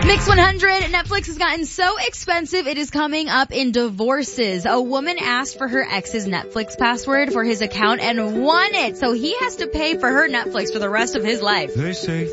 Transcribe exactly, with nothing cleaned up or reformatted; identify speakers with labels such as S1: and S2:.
S1: Mix one hundred, Netflix has gotten so expensive it is coming up in divorces. A woman asked for her ex's Netflix password for his account and won it, so he has to pay for her Netflix for the rest of his life.
S2: They say